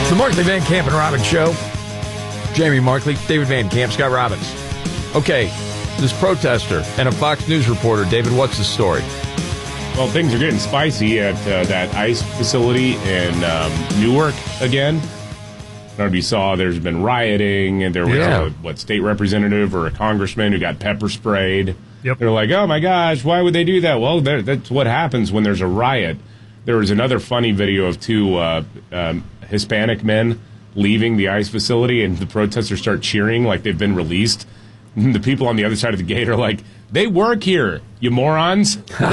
It's the Markley, Van Camp, and Robbins Show. Jamie Markley, David Van Camp, Scott Robbins. Okay, this protester and a Fox News reporter. David, what's the story? Well, things are getting spicy at that ICE facility in Newark again. I don't know if you saw, there's been rioting, and there was a state representative or a congressman who got pepper sprayed. Yep. They're like, oh my gosh, why would they do that? Well, that's what happens when there's a riot. There was another funny video of two Hispanic men leaving the ICE facility, and the protesters start cheering like they've been released. And the people on the other side of the gate are like, they work here, you morons.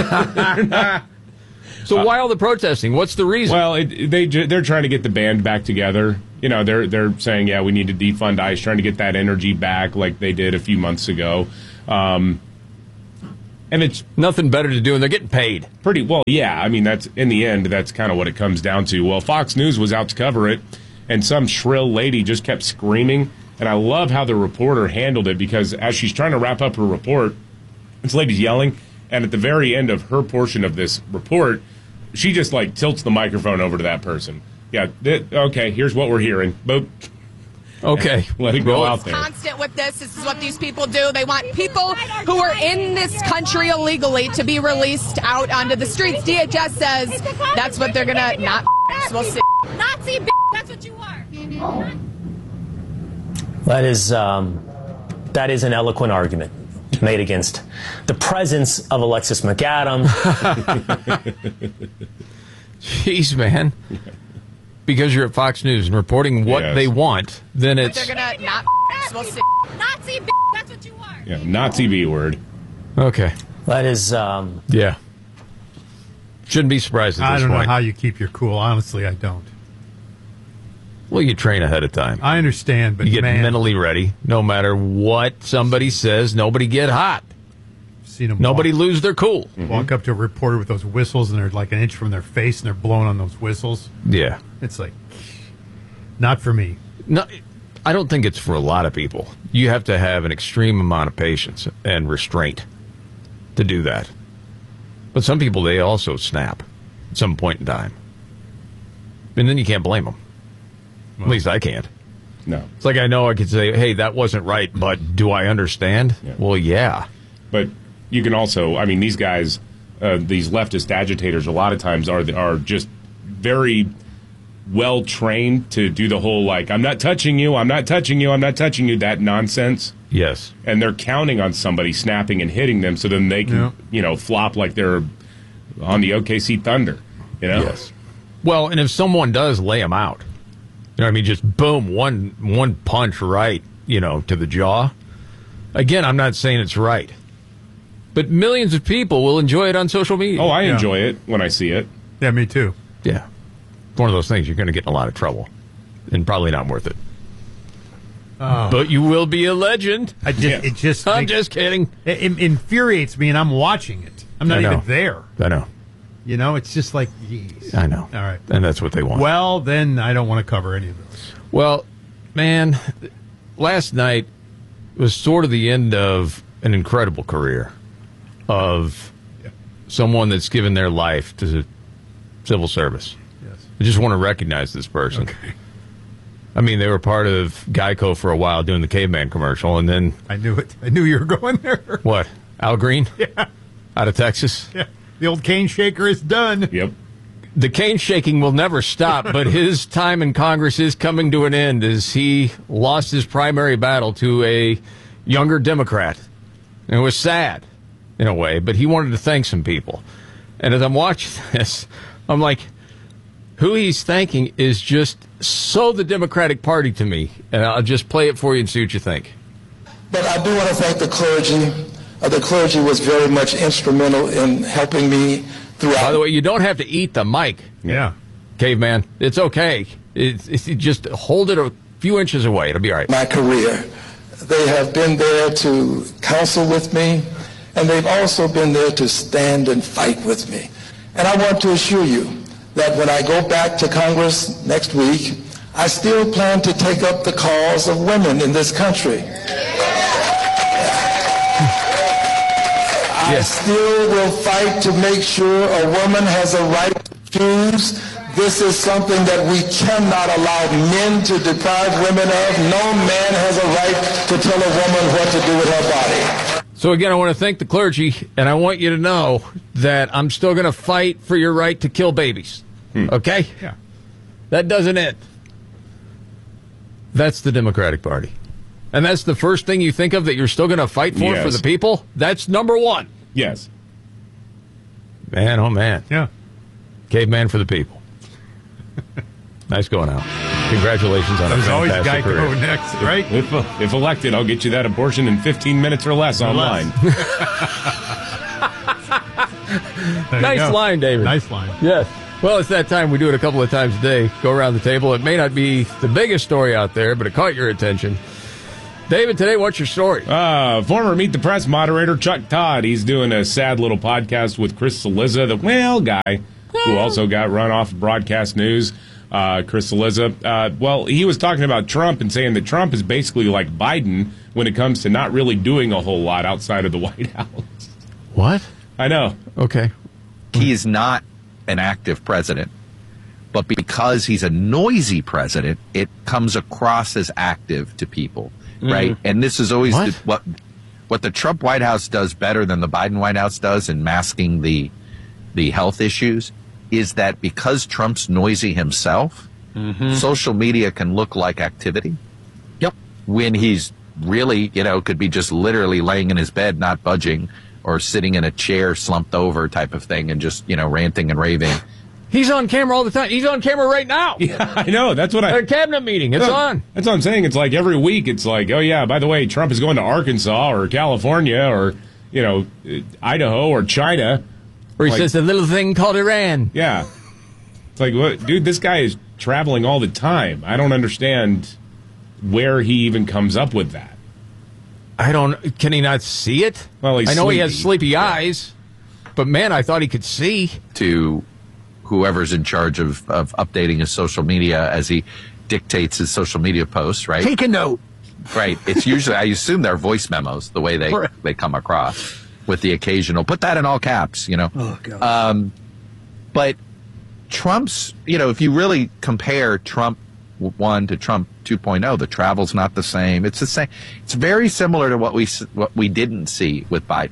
So why all the protesting? What's the reason? Well, they're trying to get the band back together. You know, they're saying, yeah, we need to defund ICE, trying to get that energy back like they did a few months ago. And it's nothing better to do, and they're getting paid. Pretty well, yeah. I mean, that's in the end, that's kind of what it comes down to. Well, Fox News was out to cover it, and some shrill lady just kept screaming. And I love how the reporter handled it, because as she's trying to wrap up her report, this lady's yelling, and at the very end of her portion of this report, she just like tilts the microphone over to that person. Yeah, okay, here's what we're hearing. Boop. Okay. Let it go out there. Constant with this. This is what these people do. They want people who are in this country illegally to be released out onto the streets. DHS says that's what they're going to not. We'll see. Nazi, that's what you are. That is an eloquent argument made against the presence of Alexis McAdams. Jeez, man. Because you're at Fox News and reporting what they want, then it's... But they're going to not. We'll see. Nazi, that's what you are. Yeah, Nazi B word. Okay. That is... Yeah. Shouldn't be surprised at this I don't point. know how you keep your cool. Honestly, I don't. Well, you train ahead of time. I understand, but you get man, mentally ready. No matter what somebody says, nobody get hot. Seen them nobody lose their cool. Walk up to a reporter with those whistles, and they're like an inch from their face, and they're blowing on those whistles. Yeah. It's like, not for me. No, I don't think it's for a lot of people. You have to have an extreme amount of patience and restraint to do that. But some people, they also snap at some point in time. And then you can't blame them. Well, at least I can't. No. It's like I know I could say, hey, that wasn't right, but do I understand? Yeah. Well, yeah. But you can also, I mean, these guys, these leftist agitators, a lot of times are just very well trained to do the whole, like, I'm not touching you, I'm not touching you, I'm not touching you, that nonsense. Yes. And they're counting on somebody snapping and hitting them so then they can, flop like they're on the OKC Thunder, you know? Yes. Well, and if someone does lay them out, you know what I mean, just boom, one punch right, to the jaw. Again, I'm not saying it's right. But millions of people will enjoy it on social media. Oh, I enjoy it when I see it. Yeah, me too. Yeah. It's one of those things you're going to get in a lot of trouble. And probably not worth it. Oh. But you will be a legend. I'm just kidding. It infuriates me, and I'm watching it. I'm not even there. I know. It's just like, geez. I know. All right. And that's what they want. Well, then I don't want to cover any of those. Well, man, last night was sort of the end of an incredible career of someone that's given their life to the civil service. Yes. I just want to recognize this person. Okay. I mean, they were part of Geico for a while doing the caveman commercial, and then... I knew it. I knew you were going there. What? Al Green? Yeah. Out of Texas? Yeah. The old cane shaker is done. Yep. The cane shaking will never stop, but his time in Congress is coming to an end as he lost his primary battle to a younger Democrat. And it was sad, in a way, but he wanted to thank some people. And as I'm watching this, I'm like, who he's thanking is just so the Democratic Party to me. And I'll just play it for you and see what you think. But I do want to thank the clergy. The clergy was very much instrumental in helping me throughout. By the way, you don't have to eat the mic. Yeah. Caveman. It's okay. It's just hold it a few inches away. It'll be all right. My career. They have been there to counsel with me, and they've also been there to stand and fight with me. And I want to assure you that when I go back to Congress next week, I still plan to take up the cause of women in this country. I still will fight to make sure a woman has a right to choose This is something that we cannot allow men to deprive women of. No man has a right to tell a woman what to do with her body. So again, I want to thank the clergy, and I want you to know that I'm still going to fight for your right to kill babies. Okay? Yeah. That doesn't end. That's the Democratic Party. And that's the first thing you think of that you're still going to fight for the people? That's number one. Yes. Man, oh man. Yeah. Caveman for the people. Nice going out. Congratulations on a There's always a guy fantastic career. go next, right? If elected, I'll get you that abortion in 15 minutes or less online. Nice line, David. Nice line. Yes. Well, it's that time. We do it a couple of times a day. Go around the table. It may not be the biggest story out there, but it caught your attention. David, today, what's your story? Former Meet the Press moderator Chuck Todd. He's doing a sad little podcast with Chris Cillizza, the whale guy, who also got run off of broadcast news. Chris Cillizza. Well, he was talking about Trump and saying that Trump is basically like Biden when it comes to not really doing a whole lot outside of the White House. What? I know. Okay. He is not an active president, but because he's a noisy president, it comes across as active to people, right? And this is always what the Trump White House does better than the Biden White House does in masking the health issues is that because Trump's noisy himself, social media can look like activity. Yep. When he's really, could be just literally laying in his bed, not budging, or sitting in a chair slumped over type of thing and just, ranting and raving. He's on camera all the time. He's on camera right now. Yeah, I know. That's what At a cabinet meeting. It's on. That's what I'm saying. It's like every week it's like, oh, yeah, by the way, Trump is going to Arkansas or California or, Idaho or China. Or he says the little thing called Iran. Yeah. It's like, what, dude, this guy is traveling all the time. I don't understand where he even comes up with that. Can he not see it? Well, he's I know sleepy. he has sleepy eyes, but man, I thought he could see. To whoever's in charge of updating his social media as he dictates his social media posts, right? Take a note. Right. It's usually, I assume they're voice memos, the way they come across, with the occasional, put that in all caps, Oh, God. But Trump's, if you really compare Trump 1 to Trump 2.0, the travel's not the same. It's the same. It's very similar to what we didn't see with Biden.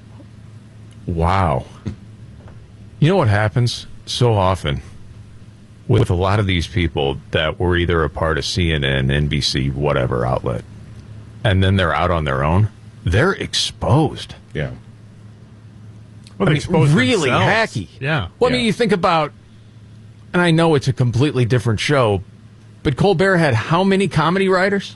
Wow. You know what happens so often with a lot of these people that were either a part of CNN, NBC, whatever outlet, and then they're out on their own? They're exposed. Yeah. Well, they expose really themselves. hacky. Yeah. Well, I mean, you think about, and I know it's a completely different show, but Colbert had how many comedy writers?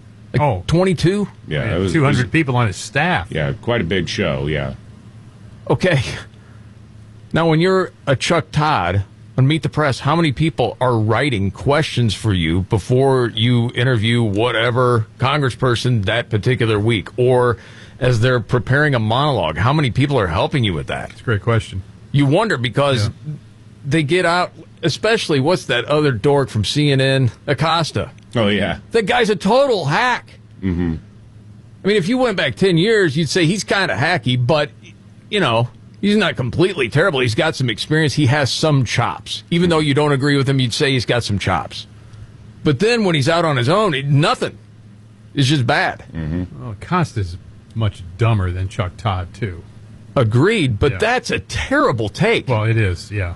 22? Yeah. It was 200 people on his staff. Yeah, quite a big show, yeah. Okay. Now, when you're a Chuck Todd on Meet the Press, how many people are writing questions for you before you interview whatever congressperson that particular week? Or as they're preparing a monologue, how many people are helping you with that? That's a great question. You wonder because they get out, especially, what's that other dork from CNN, Acosta? Oh, yeah. That guy's a total hack. Mm-hmm. I mean, if you went back 10 years, you'd say he's kind of hacky, but, he's not completely terrible. He's got some experience. He has some chops. Even though you don't agree with him, you'd say he's got some chops. But then when he's out on his own, nothing. It's just bad. Mm-hmm. Well, Costa's much dumber than Chuck Todd, too. Agreed, but that's a terrible take. Well, it is, yeah.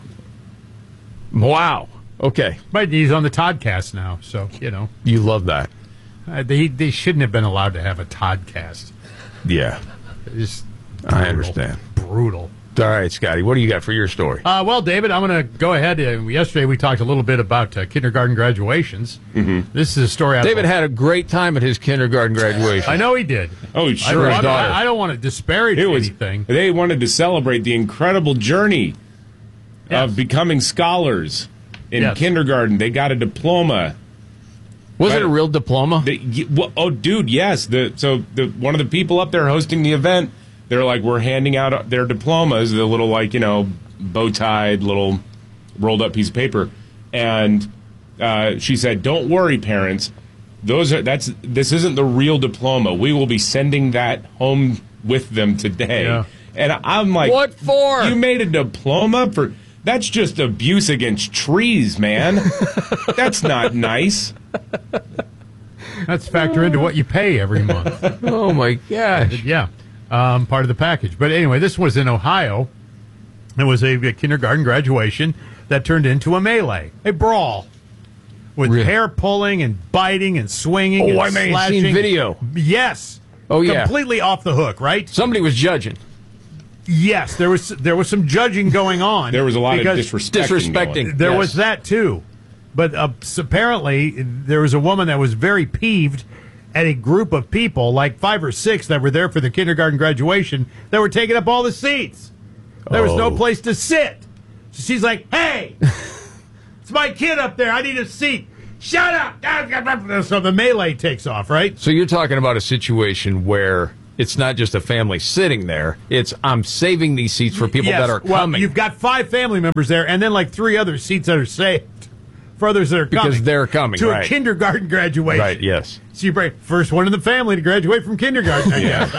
Wow. Okay. But he's on the Toddcast now, so, You love that. They shouldn't have been allowed to have a Toddcast. Yeah. It's I understand. Brutal. All right, Scotty, what do you got for your story? Well, David, I'm going to go ahead. Yesterday we talked a little bit about kindergarten graduations. Mm-hmm. This is a story out David had a great time at his kindergarten graduation. I know he did. Oh, sure. I don't want to disparage anything. They wanted to celebrate the incredible journey of becoming scholars in kindergarten. They got a diploma. Was it a real diploma? Dude, yes. One of the people up there hosting the event, they're like, we're handing out their diplomas, the little, bow-tied, little rolled-up piece of paper. And she said, don't worry, parents. This isn't the real diploma. We will be sending that home with them today. Yeah. And I'm like, what for? You made a diploma for... That's just abuse against trees, man. That's not nice. That's factor into what you pay every month. Oh, my gosh. Yeah, part of the package. But anyway, this was in Ohio. It was a kindergarten graduation that turned into a melee, a brawl, with Really? hair pulling and biting and swinging and I may have slashing. seen video. Yes. Oh, yeah. Completely off the hook, right? Somebody was judging. Yes, there was some judging going on. There was a lot of because disrespecting. There Yes. was that too, but apparently there was a woman that was very peeved at a group of people, like 5 or 6, that were there for the kindergarten graduation, that were taking up all the seats. There was no place to sit. So she's like, "Hey, it's my kid up there. I need a seat. Shut up!" So the melee takes off, right? So you're talking about a situation where it's not just a family sitting there. It's I'm saving these seats for people that are Well, coming. you've got 5 family members there, and then like 3 other seats that are saved for others that are coming. Because they're coming, to right. a kindergarten graduation. Right, yes. So you bring first one in the family to graduate from kindergarten, I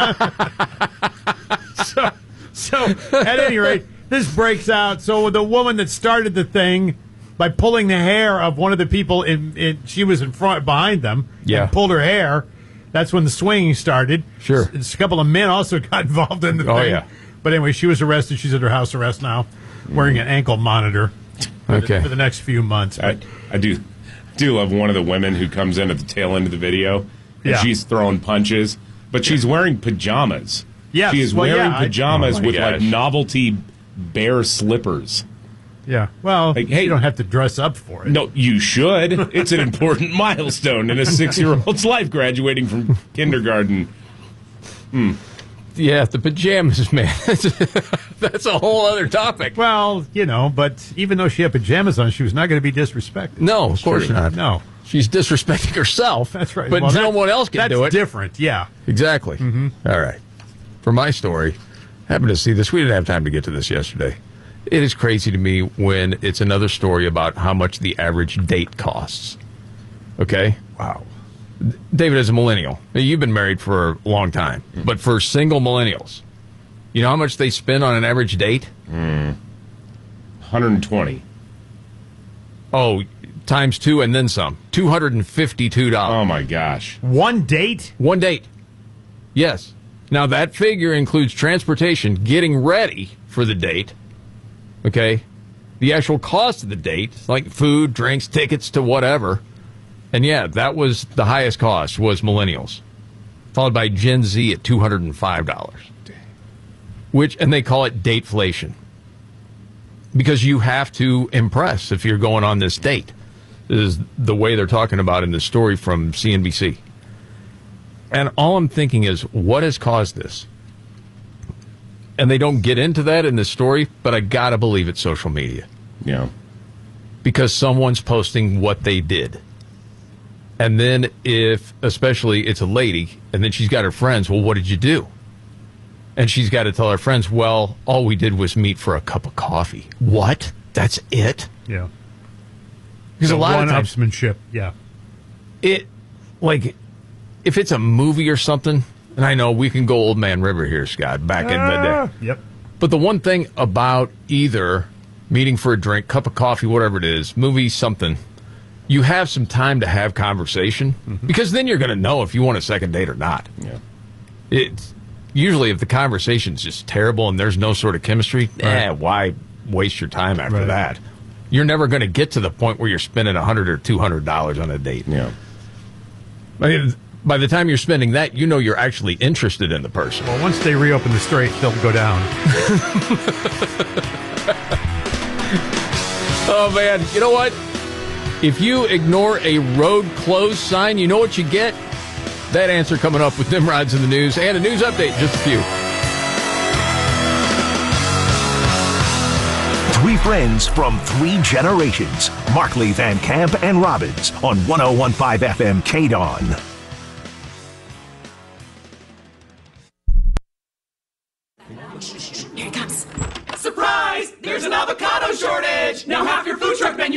guess. So at any rate, this breaks out. So the woman that started the thing by pulling the hair of one of the people, she was in front behind them, Yeah. and pulled her hair. That's when the swinging started. Sure. A couple of men also got involved in the Oh, thing. yeah. But anyway, she was arrested. She's under house arrest now, wearing an ankle monitor for the next few months. I do love one of the women who comes in at the tail end of the video, and Yeah. she's throwing punches, but she's wearing pajamas. Yes, She is well, wearing yeah, pajamas Oh, my with like gosh. novelty bear slippers. Yeah. Well, Like, hey- you don't have to dress up for it. No, you should. It's an important milestone in a 6-year-old's life, graduating from kindergarten. Yeah, the pajamas, man. That's a whole other topic. Well, but even though she had pajamas on, she was not going to be disrespected. No, of course not. No. She's disrespecting herself. That's right. But Well, no one else can do it. That's different, yeah. Exactly. All right. For my story, happened to see this. We didn't have time to get to this yesterday. It is crazy to me when it's another story about how much the average date costs. Okay? Wow. David, as a millennial, you've been married for a long time, but for single millennials, you know how much they spend on an average date? 120. Oh, times 2 and then some. $252. Oh my gosh. One date? One date. Yes. Now, that figure includes transportation, getting ready for the date. Okay? The actual cost of the date, like food, drinks, tickets to whatever. And yeah, that was the highest cost, was millennials. Followed by Gen Z at $205. And they call it dateflation. Because you have to impress if you're going on this date. This is the way they're talking about in the story from CNBC. And all I'm thinking is, what has caused this? And they don't get into that in this story, but I gotta believe it's social media. Yeah. Because someone's posting what they did. And then especially it's a lady, and then she's got her friends, well, what did you do? And she's got to tell her friends, well, all we did was meet for a cup of coffee. What? That's it? Yeah. Because a lot of times, one-upsmanship, yeah. if it's a movie or something, and I know we can go Old Man River here, Scott, back in the day. Yep. But the one thing about either meeting for a drink, cup of coffee, whatever it is, movie, something, you have some time to have conversation, because then you're going to know if you want a second date or not. Yeah. It's usually if the conversation's just terrible and there's no sort of chemistry, why waste your time after that? You're never going to get to the point where you're spending $100 or $200 on a date. Yeah. I mean, by the time you're spending that, you know you're actually interested in the person. Well, once they reopen the strait, they'll go down. Oh, man. You know what? If you ignore a road closed sign, you know what you get? That answer coming up with Nimrod's in the news and a news update in just a few. Three friends from 3 generations. Markley, Van Camp, and Robbins on 101.5 FM KDON. Here it comes. Surprise! There's an avocado shortage! Now half your food truck menu is cost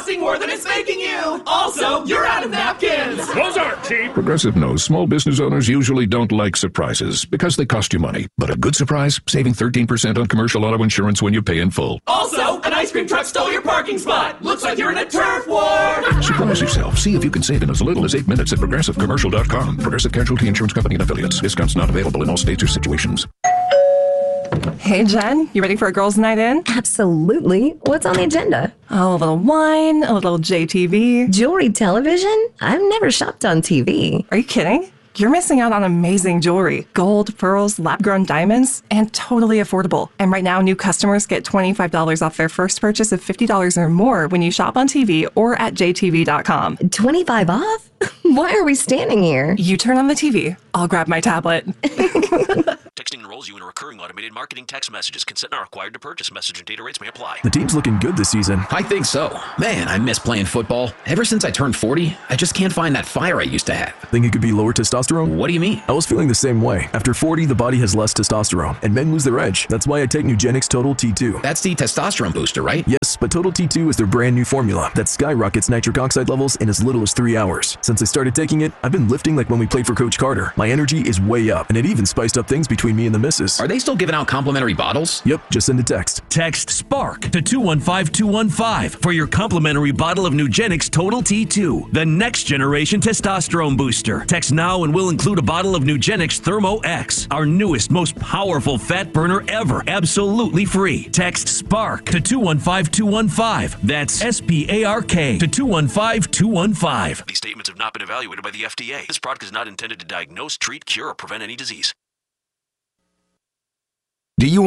costing more than it's making you. Also, you're out of napkins. Those aren't cheap. Progressive knows small business owners usually don't like surprises because they cost you money. But a good surprise, saving 13% on commercial auto insurance when you pay in full. Also, an ice cream truck stole your parking spot. Looks like you're in a turf war. Surprise yourself. See if you can save in as little as 8 minutes at ProgressiveCommercial.com. Progressive Casualty Insurance Company and Affiliates. Discounts not available in all states or situations. Hey, Jen, you ready for a girls' night in? Absolutely. What's on the agenda? Oh, a little wine, a little JTV. Jewelry television? I've never shopped on TV. Are you kidding? You're missing out on amazing jewelry. Gold, pearls, lab-grown diamonds, and totally affordable. And right now, new customers get $25 off their first purchase of $50 or more when you shop on TV or at jtv.com. 25 off? Why are we standing here? You turn on the TV. I'll grab my tablet. Texting enrolls you in a recurring automated marketing text messages. Consent not required to purchase. Message and data rates may apply. The team's looking good this season. I think so. Man, I miss playing football. Ever since I turned 40, I just can't find that fire I used to have. Think it could be lower testosterone? What do you mean? I was feeling the same way. After 40, the body has less testosterone, and men lose their edge. That's why I take Nugenix Total T2. That's the testosterone booster, right? Yes, but Total T2 is their brand new formula that skyrockets nitric oxide levels in as little as 3 hours. Since I started taking it, I've been lifting like when we played for Coach Carter. My energy is way up, and it even spiced up things between me and the missus. Are they still giving out complimentary bottles? Yep, just send a text. Text SPARK to 215215 for your complimentary bottle of Nugenix Total T2, the next generation testosterone booster. Text now and we'll include a bottle of Nugenix Thermo X, our newest, most powerful fat burner ever, absolutely free. Text SPARK to 215215. That's SPARK to 215215. These statements have not been evaluated by the FDA. This product is not intended to diagnose, treat, cure, or prevent any disease. Do you